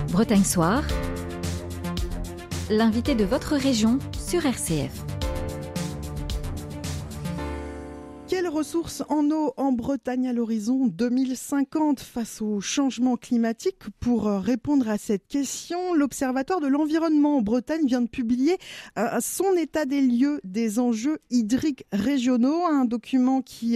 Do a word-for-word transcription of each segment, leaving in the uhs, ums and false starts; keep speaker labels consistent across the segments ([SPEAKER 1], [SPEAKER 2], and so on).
[SPEAKER 1] Bretagne Soir, l'invité de votre région sur R C F.
[SPEAKER 2] Quelles ressources en eau en Bretagne à l'horizon deux mille cinquante face au changement climatique? Pour répondre à cette question, l'Observatoire de l'environnement en Bretagne vient de publier euh, son état des lieux des enjeux hydriques régionaux, un document qui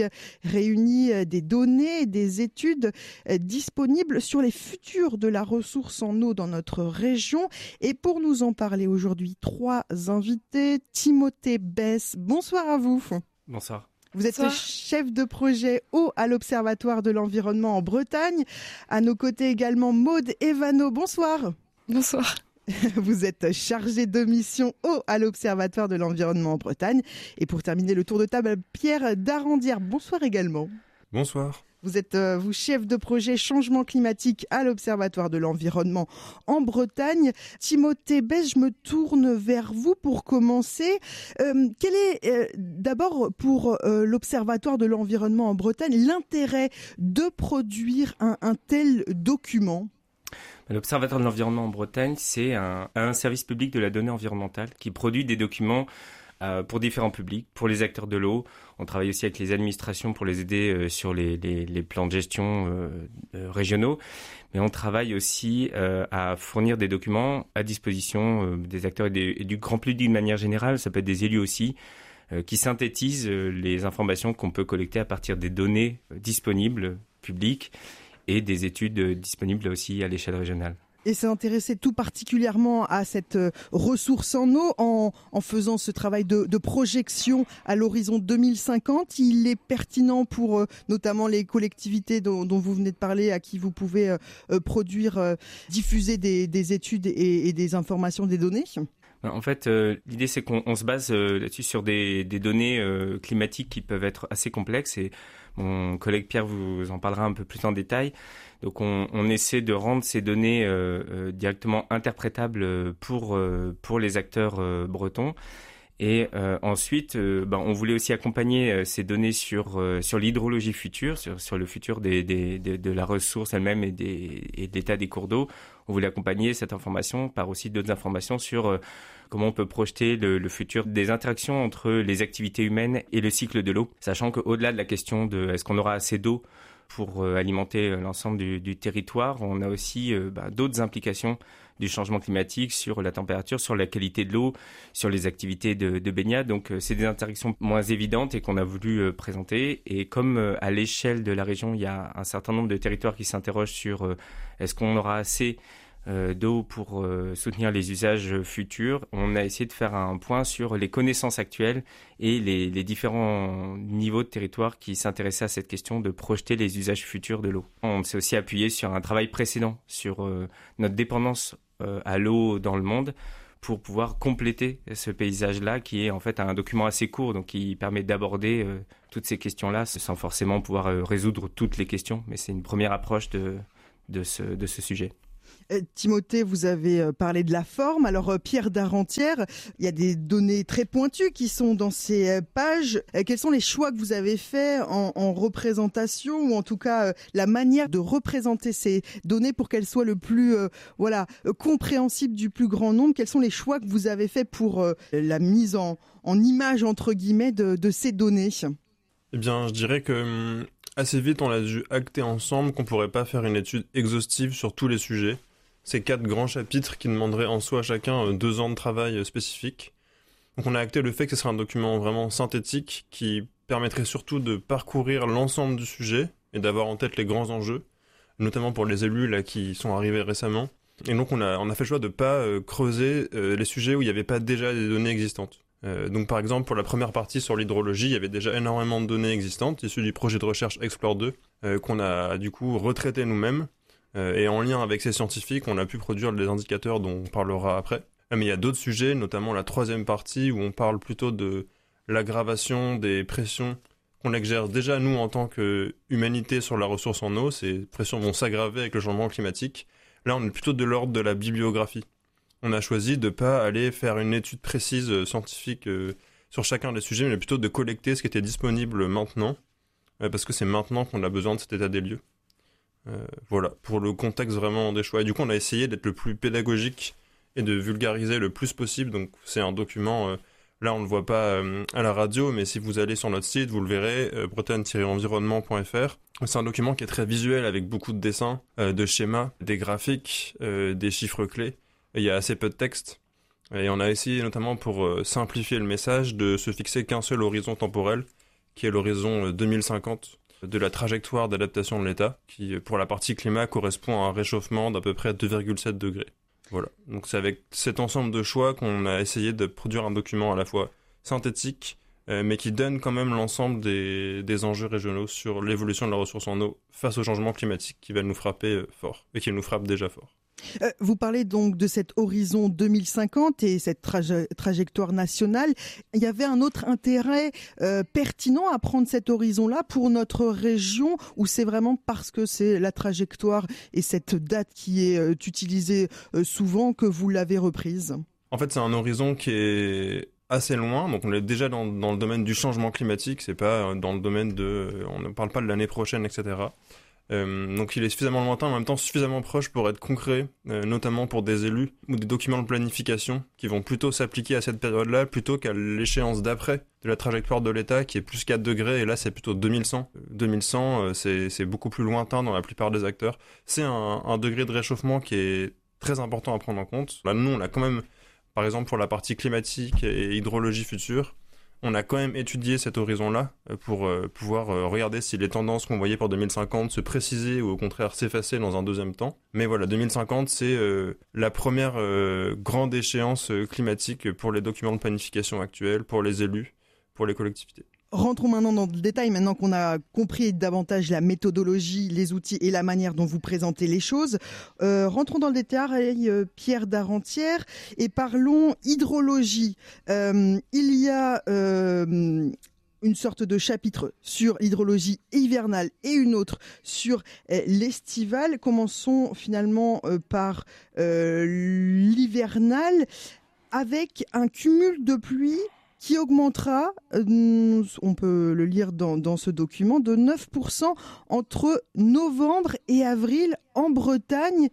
[SPEAKER 2] réunit des données et des études disponibles sur les futurs de la ressource en eau dans notre région. Et pour nous en parler aujourd'hui, trois invités. Timothée Besse, bonsoir à vous.
[SPEAKER 3] Bonsoir.
[SPEAKER 2] Vous êtes
[SPEAKER 4] Bonsoir.
[SPEAKER 2] chef de projet eau à l'Observatoire de l'environnement en Bretagne. À nos côtés également Maude Evano. Bonsoir.
[SPEAKER 4] Bonsoir.
[SPEAKER 2] Vous êtes chargé de mission eau à l'Observatoire de l'environnement en Bretagne. Et pour terminer le tour de table, Pierre Darandière. Bonsoir également.
[SPEAKER 5] Bonsoir.
[SPEAKER 2] Vous êtes, euh, vous, chef de projet changement climatique à l'Observatoire de l'environnement en Bretagne. Timothée Besse, je me tourne vers vous pour commencer. Euh, quel est, euh, d'abord, pour euh, l'Observatoire de l'environnement en Bretagne, l'intérêt de produire un, un tel document ?
[SPEAKER 3] L'Observatoire de l'environnement en Bretagne, c'est un, un service public de la donnée environnementale qui produit des documents euh, pour différents publics, pour les acteurs de l'eau. On travaille aussi avec les administrations pour les aider euh, sur les, les, les plans de gestion euh, euh, régionaux. Mais on travaille aussi euh, à fournir des documents à disposition euh, des acteurs et, des, et du grand public d'une manière générale. Ça peut être des élus aussi, euh, qui synthétisent euh, les informations qu'on peut collecter à partir des données euh, disponibles, publiques, et des études euh, disponibles aussi à l'échelle régionale.
[SPEAKER 2] Et s'est intéressé tout particulièrement à cette ressource en eau en, en faisant ce travail de, de projection à l'horizon deux mille cinquante. Il est pertinent pour euh, notamment les collectivités dont, dont vous venez de parler, à qui vous pouvez euh, produire, euh, diffuser des, des études et, et des informations, des données.
[SPEAKER 3] En fait, euh, l'idée c'est qu'on on se base euh, là-dessus sur des, des données euh, climatiques qui peuvent être assez complexes et mon collègue Pierre vous en parlera un peu plus en détail. Donc on, on essaie de rendre ces données euh, euh, directement interprétables pour euh, pour les acteurs euh, bretons. Et euh, ensuite, euh, ben, on voulait aussi accompagner euh, ces données sur euh, sur l'hydrologie future, sur sur le futur des, des, des de la ressource elle-même et des et de l'état des cours d'eau. On voulait accompagner cette information par aussi d'autres informations sur euh, comment on peut projeter le, le futur des interactions entre les activités humaines et le cycle de l'eau, sachant qu'au-delà de la question de est-ce qu'on aura assez d'eau pour euh, alimenter euh, l'ensemble du, du territoire, on a aussi euh, bah, d'autres implications du changement climatique sur la température, sur la qualité de l'eau, sur les activités de, de baignade. Donc euh, c'est des interactions moins évidentes et qu'on a voulu euh, présenter. Et comme euh, à l'échelle de la région, il y a un certain nombre de territoires qui s'interrogent sur euh, est-ce qu'on aura assez euh, d'eau pour euh, soutenir les usages futurs, on a essayé de faire un point sur les connaissances actuelles et les, les différents niveaux de territoire qui s'intéressaient à cette question de projeter les usages futurs de l'eau. On s'est aussi appuyé sur un travail précédent sur euh, notre dépendance euh, à l'eau dans le monde pour pouvoir compléter ce paysage-là qui est en fait un document assez court, donc qui permet d'aborder euh, toutes ces questions-là sans forcément pouvoir euh, résoudre toutes les questions, mais c'est une première approche de, de, ce, de ce sujet.
[SPEAKER 2] Euh, Timothée, vous avez euh, parlé de la forme. Alors euh, Pierre Darandière, il y a des données très pointues qui sont dans ces euh, pages. Euh, quels sont les choix que vous avez faits en, en représentation ou en tout cas euh, la manière de représenter ces données pour qu'elles soient le plus euh, voilà euh, compréhensibles du plus grand nombre? Quels sont les choix que vous avez faits pour euh, la mise en, en image entre guillemets de, de ces données?
[SPEAKER 5] Eh bien, je dirais que hum, assez vite, on a dû acter ensemble qu'on pourrait pas faire une étude exhaustive sur tous les sujets. Ces quatre grands chapitres qui demanderaient en soi chacun deux ans de travail spécifique. Donc on a acté le fait que ce serait un document vraiment synthétique qui permettrait surtout de parcourir l'ensemble du sujet et d'avoir en tête les grands enjeux, notamment pour les élus là qui sont arrivés récemment. Et donc on a on a fait le choix de pas euh, creuser euh, les sujets où il n'y avait pas déjà des données existantes. Euh, donc par exemple pour la première partie sur l'hydrologie, il y avait déjà énormément de données existantes issues du projet de recherche Explore deux euh, qu'on a du coup retraité nous-mêmes. Euh, et en lien avec ces scientifiques, on a pu produire des indicateurs dont on parlera après. Euh, mais il y a d'autres sujets, notamment la troisième partie où on parle plutôt de l'aggravation des pressions qu'on exerce déjà nous en tant qu'humanité sur la ressource en eau. Ces pressions vont s'aggraver avec le changement climatique. Là, on est plutôt de l'ordre de la bibliographie. On a choisi de pas aller faire une étude précise euh, scientifique euh, sur chacun des sujets, mais plutôt de collecter ce qui était disponible maintenant, euh, parce que c'est maintenant qu'on a besoin de cet état des lieux. Euh, voilà, pour le contexte vraiment des choix. Et du coup, on a essayé d'être le plus pédagogique et de vulgariser le plus possible. Donc, c'est un document, euh, là, on ne le voit pas euh, à la radio, mais si vous allez sur notre site, vous le verrez, euh, bretagne tiret environnement point f r. C'est un document qui est très visuel avec beaucoup de dessins, euh, de schémas, des graphiques, euh, des chiffres clés. Et il y a assez peu de texte. Et on a essayé notamment pour euh, simplifier le message de se fixer qu'un seul horizon temporel, qui est l'horizon euh, deux mille cinquante de la trajectoire d'adaptation de l'État, qui pour la partie climat correspond à un réchauffement d'à peu près deux virgule sept degrés. Voilà. Donc c'est avec cet ensemble de choix qu'on a essayé de produire un document à la fois synthétique, euh, mais qui donne quand même l'ensemble des, des enjeux régionaux sur l'évolution de la ressource en eau face au changement climatique qui va nous frapper euh, fort, et qui nous frappe déjà fort.
[SPEAKER 2] Euh, vous parlez donc de cet horizon deux mille cinquante et cette traje- trajectoire nationale. Il y avait un autre intérêt euh, pertinent à prendre cet horizon-là pour notre région, ou c'est vraiment parce que c'est la trajectoire et cette date qui est euh, utilisée euh, souvent que vous l'avez reprise ?
[SPEAKER 5] En fait, c'est un horizon qui est assez loin, donc on est déjà dans, dans le domaine du changement climatique, c'est pas dans le domaine de... on ne parle pas de l'année prochaine, et cetera. Euh, donc il est suffisamment lointain, en même temps suffisamment proche pour être concret, euh, notamment pour des élus ou des documents de planification qui vont plutôt s'appliquer à cette période-là plutôt qu'à l'échéance d'après de la trajectoire de l'État qui est plus quatre degrés, et là c'est plutôt deux mille cent. deux mille cent, euh, c'est, c'est beaucoup plus lointain dans la plupart des acteurs. C'est un, un degré de réchauffement qui est très important à prendre en compte. Là, nous on a quand même, par exemple pour la partie climatique et hydrologie future, on a quand même étudié cet horizon-là pour euh, pouvoir euh, regarder si les tendances qu'on voyait pour deux mille cinquante se précisaient ou au contraire s'effaçaient dans un deuxième temps. Mais voilà, deux mille cinquante, c'est euh, la première euh, grande échéance euh, climatique pour les documents de planification actuels, pour les élus, pour les collectivités.
[SPEAKER 2] Rentrons maintenant dans le détail, maintenant qu'on a compris davantage la méthodologie, les outils et la manière dont vous présentez les choses. Euh, rentrons dans le détail, euh, Pierre Darentière, et parlons hydrologie. Euh, il y a euh, une sorte de chapitre sur l'hydrologie hivernale et une autre sur euh, l'estivale. Commençons finalement euh, par euh, l'hivernale, avec un cumul de pluie qui augmentera, euh, on peut le lire dans, dans ce document, de neuf pour cent entre novembre et avril en Bretagne,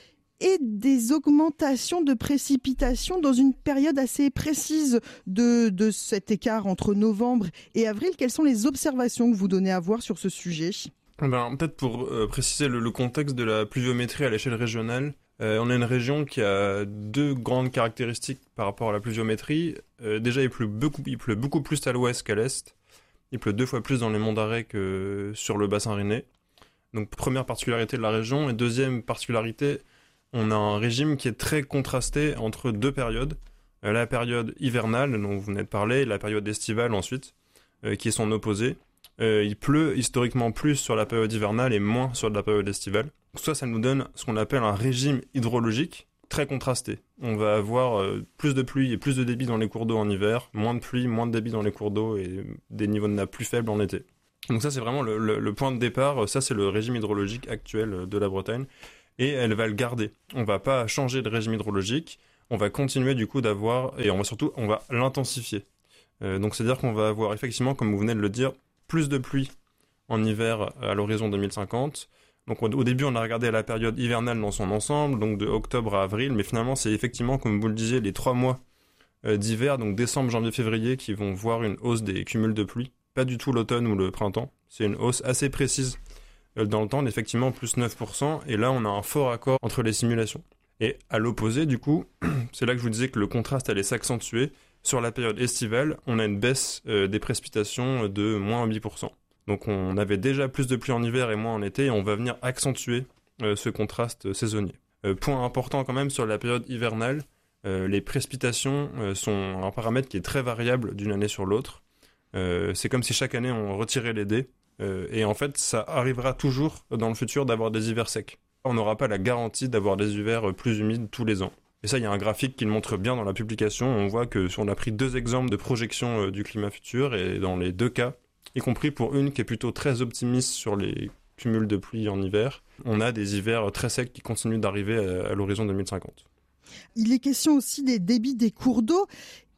[SPEAKER 2] et des augmentations de précipitations dans une période assez précise de, de cet écart entre novembre et avril. Quelles sont les observations que vous donnez à voir sur ce sujet ?
[SPEAKER 5] Ben, peut-être pour euh, préciser le, le contexte de la pluviométrie à l'échelle régionale, Euh, on a une région qui a deux grandes caractéristiques par rapport à la pluviométrie. Euh, déjà, il pleut, beaucoup, il pleut beaucoup plus à l'ouest qu'à l'est. Il pleut deux fois plus dans les monts d'Arrée que sur le bassin rennais. Donc, première particularité de la région. Et deuxième particularité, on a un régime qui est très contrasté entre deux périodes. Euh, la période hivernale, dont vous venez de parler, et la période estivale ensuite, euh, qui est son opposé. Euh, il pleut historiquement plus sur la période hivernale et moins sur la période estivale. Ça, ça nous donne ce qu'on appelle un régime hydrologique très contrasté. On va avoir euh, plus de pluie et plus de débit dans les cours d'eau en hiver, moins de pluie, moins de débit dans les cours d'eau et des niveaux de nappe plus faibles en été. Donc ça, c'est vraiment le, le, le point de départ. Ça, c'est le régime hydrologique actuel de la Bretagne. Et elle va le garder. On va pas changer de régime hydrologique. On va continuer du coup d'avoir, et on va surtout, on va l'intensifier. Euh, donc c'est-à-dire qu'on va avoir effectivement, comme vous venez de le dire, plus de pluie en hiver à l'horizon deux mille cinquante. Donc au début, on a regardé la période hivernale dans son ensemble, donc de octobre à avril, mais finalement, c'est effectivement, comme vous le disiez, les trois mois euh, d'hiver, donc décembre, janvier, février, qui vont voir une hausse des cumuls de pluie. Pas du tout l'automne ou le printemps. C'est une hausse assez précise euh, dans le temps, effectivement, plus neuf pour cent, et là, on a un fort accord entre les simulations. Et à l'opposé, du coup, c'est là que je vous disais que le contraste allait s'accentuer. Sur la période estivale, on a une baisse euh, des précipitations de moins huit pour cent. Donc on avait déjà plus de pluie en hiver et moins en été, et on va venir accentuer euh, ce contraste saisonnier. Euh, point important quand même sur la période hivernale, euh, les précipitations euh, sont un paramètre qui est très variable d'une année sur l'autre. Euh, c'est comme si chaque année on retirait les dés, euh, et en fait ça arrivera toujours dans le futur d'avoir des hivers secs. On n'aura pas la garantie d'avoir des hivers plus humides tous les ans. Et ça, il y a un graphique qui le montre bien dans la publication. On voit que si on a pris deux exemples de projection euh, du climat futur, et dans les deux cas, y compris pour une qui est plutôt très optimiste sur les cumuls de pluie en hiver, on a des hivers très secs qui continuent d'arriver à, à l'horizon deux mille cinquante.
[SPEAKER 2] Il est question aussi des débits des cours d'eau.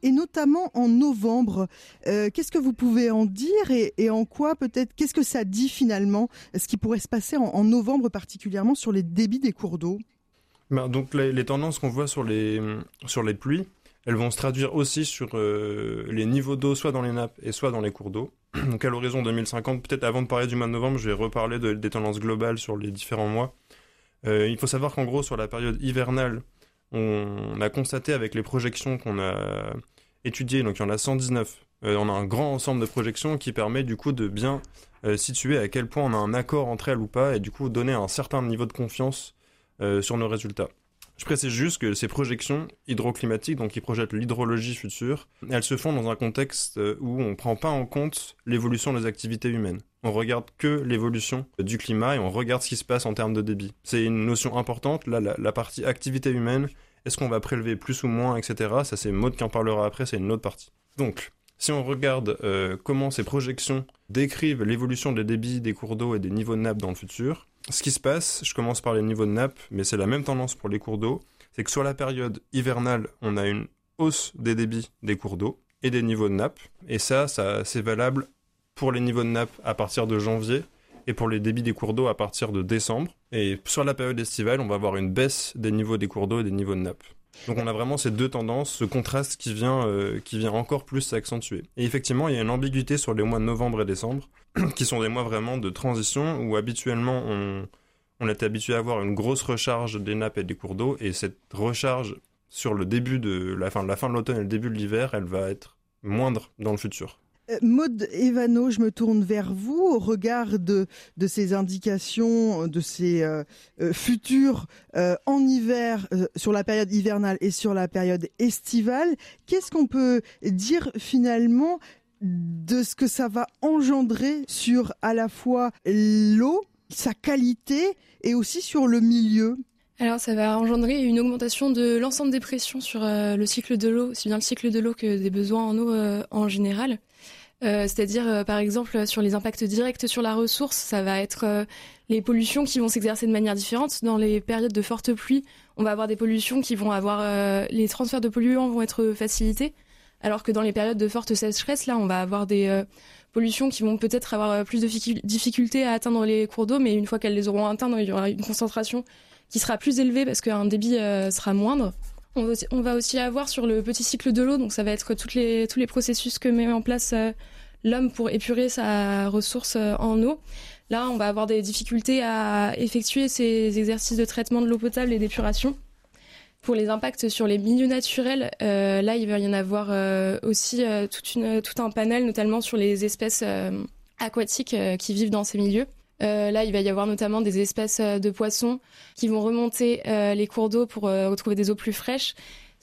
[SPEAKER 2] et notamment en novembre. Euh, qu'est-ce que vous pouvez en dire et, et en quoi peut-être, qu'est-ce que ça dit finalement, ce qui pourrait se passer en, en novembre particulièrement sur les débits des cours d'eau?
[SPEAKER 5] Ben, donc les, les tendances qu'on voit sur les, sur les pluies, elles vont se traduire aussi sur euh, les niveaux d'eau, soit dans les nappes et soit dans les cours d'eau. Donc à l'horizon deux mille cinquante, peut-être avant de parler du mois de novembre, je vais reparler de, des tendances globales sur les différents mois. Euh, il faut savoir qu'en gros, sur la période hivernale, on, on a constaté avec les projections qu'on a étudiées, donc il y en a cent dix-neuf, euh, on a un grand ensemble de projections qui permet du coup de bien euh, situer à quel point on a un accord entre elles ou pas, et du coup donner un certain niveau de confiance euh, sur nos résultats. Je précise juste que ces projections hydroclimatiques, donc qui projettent l'hydrologie future, elles se font dans un contexte où on ne prend pas en compte l'évolution des activités humaines. On regarde que l'évolution du climat et on regarde ce qui se passe en termes de débit. C'est une notion importante, là, la, la partie activité humaine, est-ce qu'on va prélever plus ou moins, et cetera. Ça, c'est Maud qui en parlera après, c'est une autre partie. Donc, si on regarde euh, comment ces projections décrivent l'évolution des débits, des cours d'eau et des niveaux de nappe dans le futur, ce qui se passe, je commence par les niveaux de nappe, mais c'est la même tendance pour les cours d'eau, c'est que sur la période hivernale, on a une hausse des débits des cours d'eau et des niveaux de nappe. Et ça, ça c'est valable pour les niveaux de nappe à partir de janvier et pour les débits des cours d'eau à partir de décembre. Et sur la période estivale, on va avoir une baisse des niveaux des cours d'eau et des niveaux de nappe. Donc on a vraiment ces deux tendances, ce contraste qui vient, euh, qui vient encore plus s'accentuer. Et effectivement, il y a une ambiguïté sur les mois de novembre et décembre, qui sont des mois vraiment de transition, où habituellement on, on était habitué à avoir une grosse recharge des nappes et des cours d'eau, et cette recharge sur le début de la fin, la fin de l'automne et le début de l'hiver, elle va être moindre dans le futur.
[SPEAKER 2] Maud Evano, je me tourne vers vous au regard de, de ces indications, de ces euh, euh, futurs euh, en hiver, euh, sur la période hivernale et sur la période estivale. Qu'est-ce qu'on peut dire finalement de ce que ça va engendrer sur à la fois l'eau, sa qualité et aussi sur le milieu?
[SPEAKER 4] Alors ça va engendrer une augmentation de l'ensemble des pressions sur euh, le cycle de l'eau, aussi bien le cycle de l'eau que des besoins en eau euh, en général. Euh, c'est-à-dire euh, par exemple sur les impacts directs sur la ressource, ça va être euh, les pollutions qui vont s'exercer de manière différente. Dans les périodes de forte pluie, on va avoir des pollutions qui vont avoir... Euh, les transferts de polluants vont être facilités, alors que dans les périodes de forte sécheresse, là on va avoir des euh, pollutions qui vont peut-être avoir plus de difficultés à atteindre les cours d'eau, mais une fois qu'elles les auront atteintes, il y aura une concentration qui sera plus élevée parce qu'un débit euh, sera moindre. On va, aussi, on va aussi avoir sur le petit cycle de l'eau, donc ça va être toutes les, tous les processus que met en place euh, l'homme pour épurer sa ressource euh, en eau. Là, on va avoir des difficultés à effectuer ces exercices de traitement de l'eau potable et d'épuration. Pour les impacts sur les milieux naturels, euh, là, il va y en avoir euh, aussi euh, toute une, tout un panel, notamment sur les espèces euh, aquatiques euh, qui vivent dans ces milieux. Euh, là, il va y avoir notamment des espèces de poissons qui vont remonter euh, les cours d'eau pour euh, retrouver des eaux plus fraîches.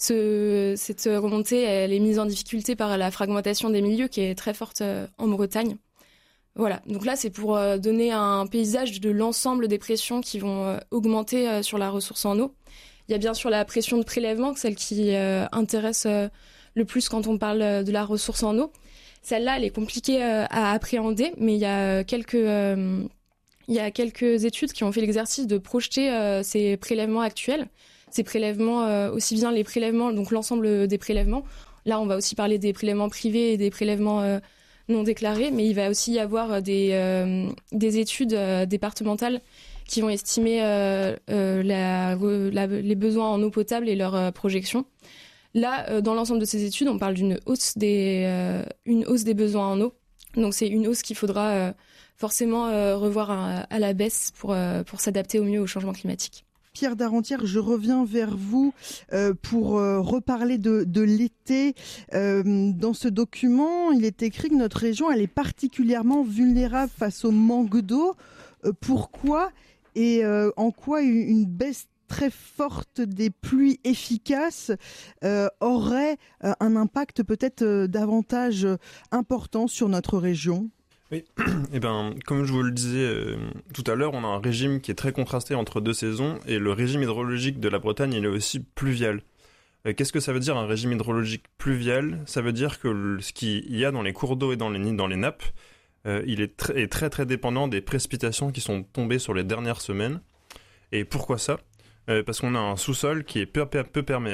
[SPEAKER 4] Ce, cette remontée, elle est mise en difficulté par la fragmentation des milieux qui est très forte euh, en Bretagne. Voilà, donc là, c'est pour euh, donner un paysage de l'ensemble des pressions qui vont euh, augmenter euh, sur la ressource en eau. Il y a bien sûr la pression de prélèvement, celle qui euh, intéresse euh, le plus quand on parle de la ressource en eau. Celle-là, elle est compliquée euh, à appréhender, mais il y a quelques... Euh, Il y a quelques études qui ont fait l'exercice de projeter euh, ces prélèvements actuels, ces prélèvements, euh, aussi bien les prélèvements, donc l'ensemble des prélèvements. Là, on va aussi parler des prélèvements privés et des prélèvements euh, non déclarés, mais il va aussi y avoir des, euh, des études euh, départementales qui vont estimer euh, euh, la, la, les besoins en eau potable et leurs euh, projections. Là, euh, dans l'ensemble de ces études, on parle d'une hausse des, euh, une hausse des besoins en eau. Donc c'est une hausse qu'il faudra... Euh, forcément euh, revoir à, à la baisse pour, euh, pour s'adapter au mieux au changement climatique.
[SPEAKER 2] Pierre Darentière, je reviens vers vous euh, pour euh, reparler de, de l'été. Euh, dans ce document, il est écrit que notre région elle est particulièrement vulnérable face au manque d'eau. Euh, pourquoi et euh, en quoi une, une baisse très forte des pluies efficaces euh, aurait euh, un impact peut-être euh, davantage important sur notre région ?
[SPEAKER 5] Oui, et ben, comme je vous le disais euh, tout à l'heure, on a un régime qui est très contrasté entre deux saisons, et le régime hydrologique de la Bretagne, il est aussi pluvial. Euh, qu'est-ce que ça veut dire un régime hydrologique pluvial ? Ça veut dire que le, ce qu'il y a dans les cours d'eau et dans les, dans les nappes, euh, il est, tr- est très très dépendant des précipitations qui sont tombées sur les dernières semaines. Et pourquoi ça ? euh, Parce qu'on a un sous-sol qui est peu, peu, peu perméable,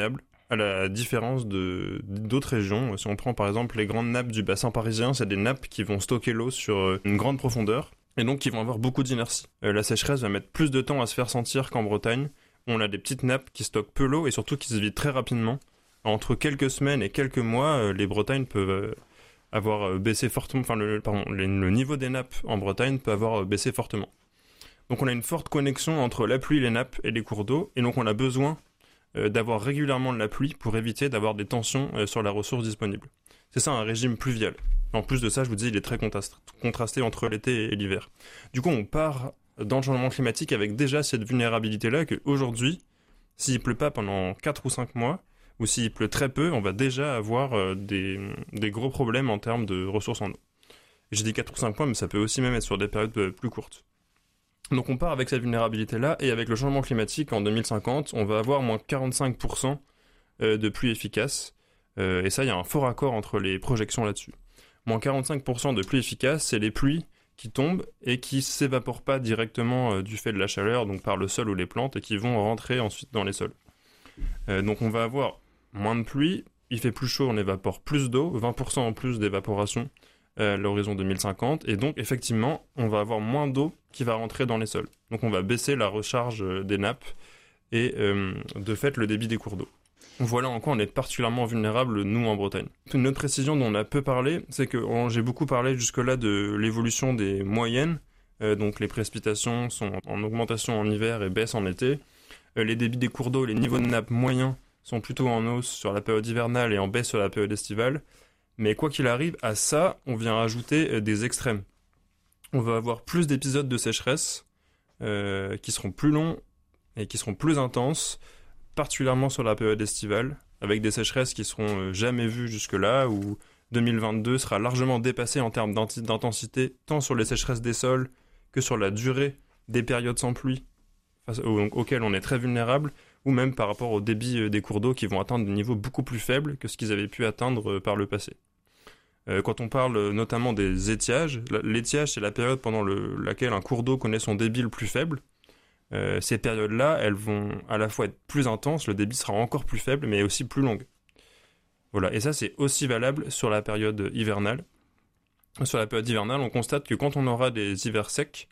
[SPEAKER 5] à la différence de, d'autres régions. Si on prend par exemple les grandes nappes du bassin parisien, c'est des nappes qui vont stocker l'eau sur une grande profondeur et donc qui vont avoir beaucoup d'inertie. Euh, la sécheresse va mettre plus de temps à se faire sentir qu'en Bretagne. On a des petites nappes qui stockent peu l'eau et surtout qui se vident très rapidement. Entre quelques semaines et quelques mois, euh, les Bretagnes peuvent euh, avoir euh, baissé fortement, enfin le, pardon, le, le niveau des nappes en Bretagne peut avoir euh, baissé fortement. Donc on a une forte connexion entre la pluie, les nappes et les cours d'eau, et donc on a besoin euh, d'avoir régulièrement de la pluie pour éviter d'avoir des tensions euh, sur la ressource disponible. C'est ça un régime pluvial. En plus de ça, je vous dis, il est très contrasté, contrasté entre l'été et l'hiver. Du coup, on part dans le changement climatique avec déjà cette vulnérabilité-là qu'aujourd'hui, s'il pleut pas pendant quatre ou cinq mois, ou s'il pleut très peu, on va déjà avoir euh, des, des gros problèmes en termes de ressources en eau. J'ai dit quatre ou cinq mois, mais ça peut aussi même être sur des périodes euh, plus courtes. Donc on part avec cette vulnérabilité-là, et avec le changement climatique, en deux mille cinquante, on va avoir moins quarante-cinq pour cent de pluie efficace, euh, et ça, il y a un fort accord entre les projections là-dessus. Moins quarante-cinq pour cent de pluie efficace, c'est les pluies qui tombent et qui ne s'évaporent pas directement euh, du fait de la chaleur, donc par le sol ou les plantes, et qui vont rentrer ensuite dans les sols. Euh, donc on va avoir moins de pluie, il fait plus chaud, on évapore plus d'eau, vingt pour cent en plus d'évaporation euh, à l'horizon deux mille cinquante, et donc effectivement, on va avoir moins d'eau qui va rentrer dans les sols. Donc on va baisser la recharge des nappes et euh, de fait le débit des cours d'eau. Voilà en quoi on est particulièrement vulnérable, nous, en Bretagne. Une autre précision dont on a peu parlé, c'est que oh, j'ai beaucoup parlé jusque-là de l'évolution des moyennes. Euh, donc les précipitations sont en augmentation en hiver et baissent en été. Euh, les débits des cours d'eau, les niveaux de nappe moyens sont plutôt en hausse sur la période hivernale et en baisse sur la période estivale. Mais quoi qu'il arrive, à ça, on vient rajouter euh, des extrêmes. On va avoir plus d'épisodes de sécheresse euh, qui seront plus longs et qui seront plus intenses, particulièrement sur la période estivale, avec des sécheresses qui seront jamais vues jusque-là, où deux mille vingt-deux sera largement dépassé en termes d'intensité, tant sur les sécheresses des sols que sur la durée des périodes sans pluie, auxquelles on est très vulnérable, ou même par rapport au débit des cours d'eau qui vont atteindre des niveaux beaucoup plus faibles que ce qu'ils avaient pu atteindre par le passé. Quand on parle notamment des étiages, l'étiage c'est la période pendant le, laquelle un cours d'eau connaît son débit le plus faible. Euh, ces périodes-là, elles vont à la fois être plus intenses, le débit sera encore plus faible, mais aussi plus longue. Voilà, et ça c'est aussi valable sur la période hivernale. Sur la période hivernale, on constate que quand on aura des hivers secs,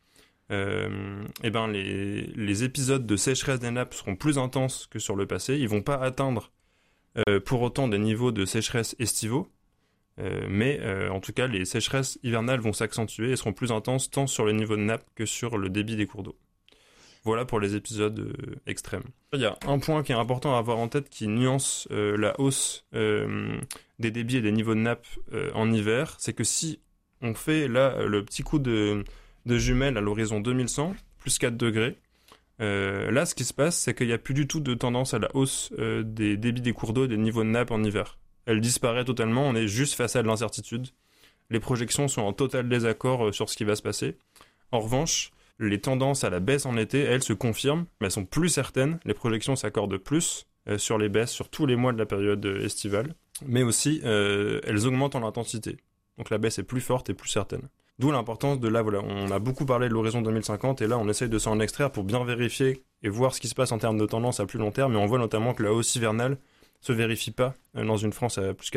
[SPEAKER 5] euh, eh ben les, les épisodes de sécheresse des nappes seront plus intenses que sur le passé. Ils vont pas atteindre euh, pour autant des niveaux de sécheresse estivaux, euh, mais euh, en tout cas les sécheresses hivernales vont s'accentuer et seront plus intenses tant sur le niveau de nappe que sur le débit des cours d'eau. Voilà pour les épisodes euh, extrêmes. Il y a un point qui est important à avoir en tête qui nuance euh, la hausse euh, des débits et des niveaux de nappe euh, en hiver, c'est que si on fait là le petit coup de, de jumelle à l'horizon deux mille cent, plus quatre degrés, euh, là ce qui se passe c'est qu'il n'y a plus du tout de tendance à la hausse euh, des débits des cours d'eau et des niveaux de nappe en hiver. Elle disparaît totalement, on est juste face à de l'incertitude. Les projections sont en total désaccord euh, sur ce qui va se passer. En revanche, les tendances à la baisse en été, elles se confirment, mais elles sont plus certaines. Les projections s'accordent plus euh, sur les baisses sur tous les mois de la période euh, estivale, mais aussi euh, elles augmentent en intensité. Donc la baisse est plus forte et plus certaine. D'où l'importance de là, voilà, on a beaucoup parlé de l'horizon deux mille cinquante et là on essaye de s'en extraire pour bien vérifier et voir ce qui se passe en termes de tendance à plus long terme, et on voit notamment que la hausse hivernale se vérifie pas euh, dans une France à plus